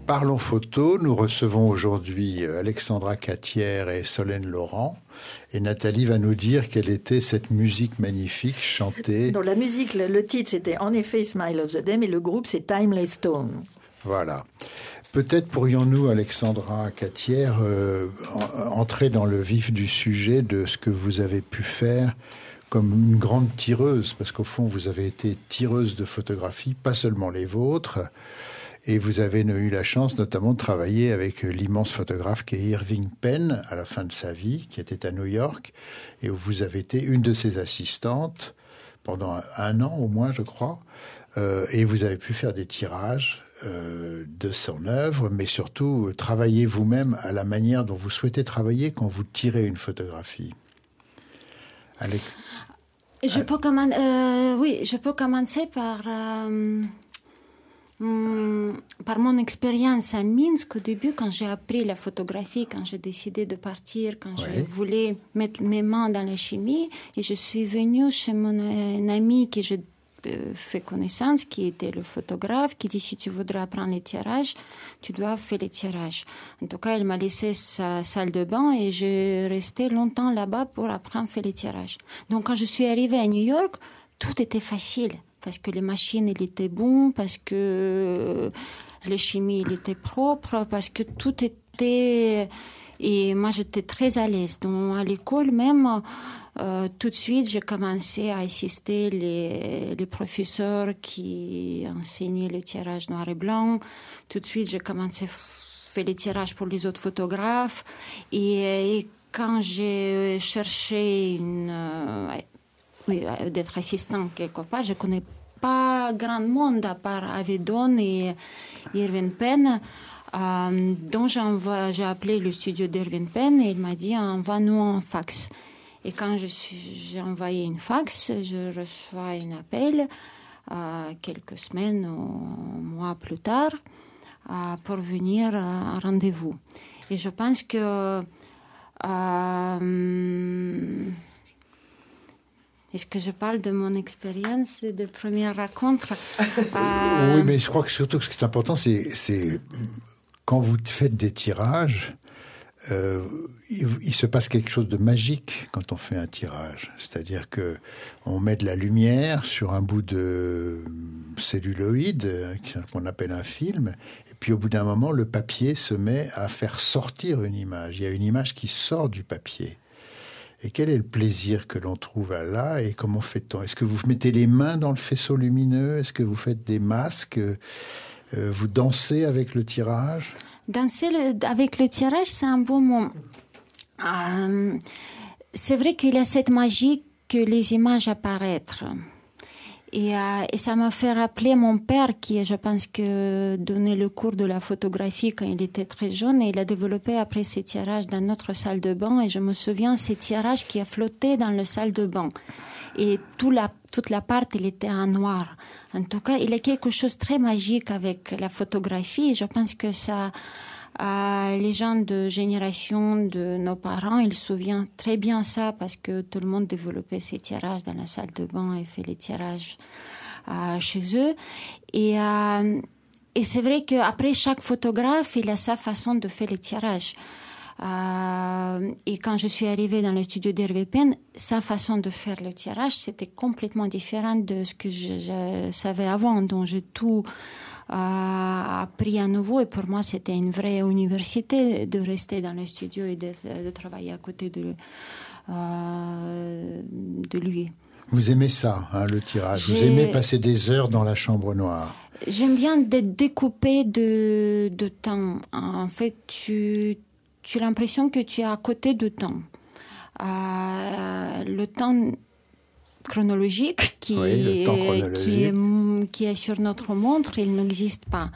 Parlons photo, nous recevons aujourd'hui Alexandra Catière et Solène Laurent. Et Nathalie va nous dire quelle était cette musique magnifique chantée. Donc la musique, le titre c'était en effet Smile of the Day, mais le groupe c'est Timeless Tone. Voilà. Peut-être pourrions-nous, Alexandra Catière, entrer dans le vif du sujet de ce que vous avez pu faire comme une grande tireuse, parce qu'au fond, vous avez été tireuse de photographies, pas seulement les vôtres, et vous avez eu la chance notamment de travailler avec l'immense photographe qui est Irving Penn à la fin de sa vie, qui était à New York, et où vous avez été une de ses assistantes pendant un an au moins, je crois, et vous avez pu faire des tirages de son œuvre, mais surtout travailler vous-même à la manière dont vous souhaitez travailler quand vous tirez une photographie. Je peux commencer par mon expérience à Minsk. Au début, quand j'ai appris la photographie, quand j'ai décidé de partir, quand je voulais mettre mes mains dans la chimie, et je suis venue chez mon ami qui je fait connaissance, qui était le photographe, qui dit si tu voudrais apprendre les tirages, tu dois faire les tirages. En tout cas, il m'a laissé sa salle de bain et j'ai resté longtemps là-bas pour apprendre à faire les tirages. Donc, quand je suis arrivée à New York, tout était facile parce que les machines, elles étaient bonnes, parce que les chimies, elles étaient propres, parce que tout était... Et moi, j'étais très à l'aise. Donc, à l'école même, tout de suite, j'ai commencé à assister les professeurs qui enseignaient le tirage noir et blanc. Tout de suite, j'ai commencé à faire les tirages pour les autres photographes. Et quand j'ai cherché d'être assistant quelque part, je connais pas grand monde à part Avedon et Irving Penn. Donc j'ai appelé le studio d'Irving Penn et il m'a dit envoie-nous un fax. Et quand j'ai envoyé une fax, je reçois un appel quelques semaines ou mois plus tard pour venir à un rendez-vous. Et je pense que est-ce que je parle de mon expérience de première rencontre Oui, mais je crois que surtout ce qui est important, c'est quand vous faites des tirages, il se passe quelque chose de magique quand on fait un tirage. C'est-à-dire que on met de la lumière sur un bout de celluloïd, qu'on appelle un film, et puis au bout d'un moment, le papier se met à faire sortir une image. Il y a une image qui sort du papier. Et quel est le plaisir que l'on trouve là et comment fait-on? Est-ce que vous mettez les mains dans le faisceau lumineux? Est-ce que vous faites des masques? Vous dansez avec le tirage? Danser avec le tirage, c'est un beau moment. C'est vrai qu'il y a cette magie que les images apparaissent. Et ça m'a fait rappeler mon père qui, je pense, que donnait le cours de la photographie quand il était très jeune. Et il a développé après ces tirages dans notre salle de bain. Et je me souviens ces tirages qui a flotté dans la salle de bain. Et toute la part, il était en noir. En tout cas, il y a quelque chose de très magique avec la photographie. Et je pense que ça, les gens de génération de nos parents, ils se souviennent très bien ça parce que tout le monde développait ces tirages dans la salle de bain et fait les tirages chez eux. Et c'est vrai qu'après, chaque photographe, il a sa façon de faire les tirages. Et quand je suis arrivée dans le studio d'Irving Penn, sa façon de faire le tirage, c'était complètement différent de ce que je savais avant. Donc, j'ai tout appris à nouveau. Et pour moi, c'était une vraie université de rester dans le studio et de travailler à côté de lui. Vous aimez ça, hein, le tirage? Vous aimez passer des heures dans la chambre noire? J'aime bien d'être découpé de temps. En fait, tu as l'impression que tu es à côté de temps. Le temps chronologique qui est sur notre montre, il n'existe pas.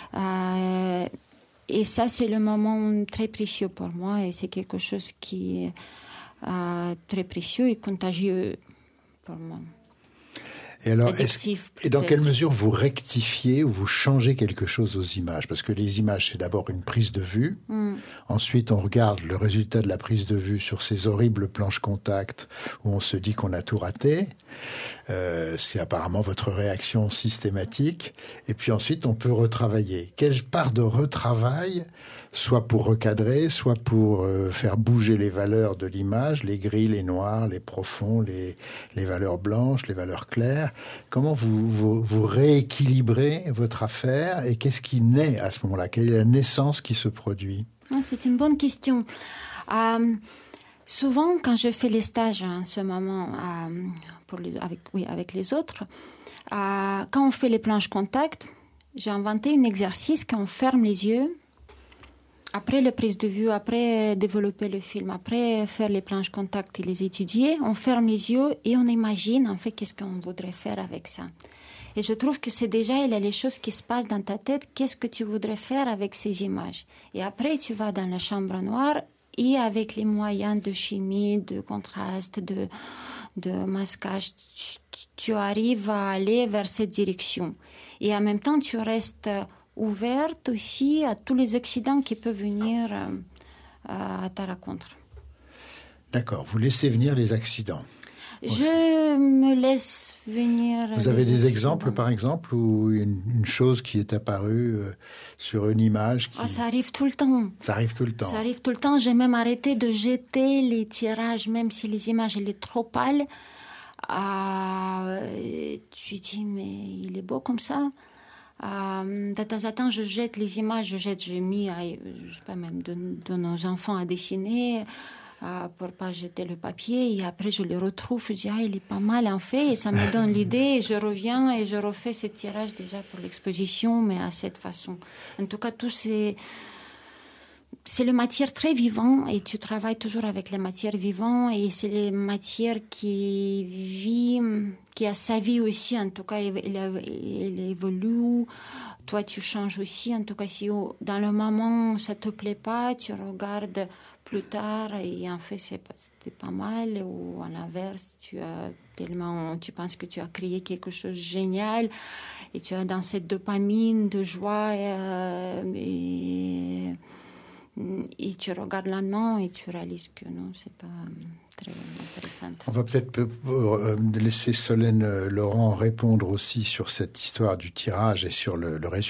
Et ça, c'est le moment très précieux pour moi et c'est quelque chose qui est très précieux et contagieux pour moi. Et alors, addictif. Et dans quelle mesure vous rectifiez ou vous changez quelque chose aux images? Parce que les images, c'est d'abord une prise de vue. Ensuite, on regarde le résultat de la prise de vue sur ces horribles planches contact où on se dit qu'on a tout raté. C'est apparemment votre réaction systématique. Et puis ensuite, on peut retravailler. Quelle part de retravail, soit pour recadrer, soit pour faire bouger les valeurs de l'image, les gris, les noirs, les profonds, les valeurs blanches, les valeurs claires. Comment vous rééquilibrez votre affaire et qu'est-ce qui naît à ce moment-là? Quelle est la naissance qui se produit? C'est une bonne question. Souvent, quand je fais les stages en ce moment avec les autres, quand on fait les planches contact, j'ai inventé un exercice quand on ferme les yeux. Après la prise de vue, après développer le film, après faire les planches contact et les étudier, on ferme les yeux et on imagine en fait qu'est-ce qu'on voudrait faire avec ça. Et je trouve que c'est déjà, il y a les choses qui se passent dans ta tête, qu'est-ce que tu voudrais faire avec ces images. Et après, tu vas dans la chambre noire et avec les moyens de chimie, de contraste, de masquage, tu arrives à aller vers cette direction. Et en même temps, tu restes ouverte aussi à tous les accidents qui peuvent venir à ta rencontre. D'accord, vous laissez venir les accidents. Je me laisse venir. Vous avez des exemples, par exemple, ou une chose qui est apparue sur une image ça arrive tout le temps. Ça arrive tout le temps. Ça arrive tout le temps. J'ai même arrêté de jeter les tirages, même si les images elles sont trop pâles. Tu dis, mais il est beau comme ça. De temps en temps, je jette les images, j'ai mis, je sais pas, même de nos enfants à dessiner pour pas jeter le papier. Et après, je les retrouve, je dis, il est pas mal en fait. Et ça me donne l'idée. Et je reviens et je refais ce tirage déjà pour l'exposition, mais à cette façon. En tout cas, tout c'est la matière très vivante et tu travailles toujours avec les matières vivantes et c'est les matières qui vivent, qui a sa vie aussi. En tout cas, elle évolue. Toi, tu changes aussi. En tout cas, si dans le moment ça te plaît pas, tu regardes plus tard et en fait c'était pas mal. Ou à l'inverse, tu penses que tu as créé quelque chose de génial et tu as dans cette dopamine de joie et tu regardes le lendemain et tu réalises que non, c'est pas très intéressant. On va peut-être laisser Solène Laurent répondre aussi sur cette histoire du tirage et sur le résultat.